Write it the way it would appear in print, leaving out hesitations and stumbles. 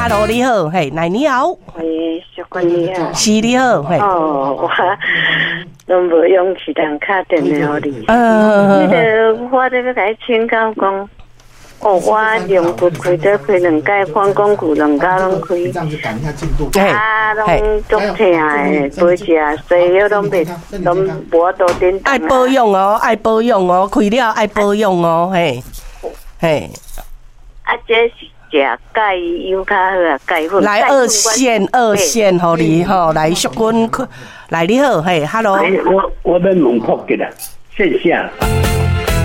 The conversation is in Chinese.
，Hello， 你好，嘿，来你好， 喂，小官你好， 是你好，嘿， 我拢无勇气通打电话给你。迄个我这要甲你请教讲，我用骨开这开2届，膀胱骨2家拢开，拢足痛的，背脊西药拢无多点。 爱保养哦，爱保养哦，开了爱保养哦，嘿，嘿。 这是食钙油较好啊，钙粉。 来二线，互你吼，来淑君，来你好，嘿 ，Hello。 我要问福吉啦，线下。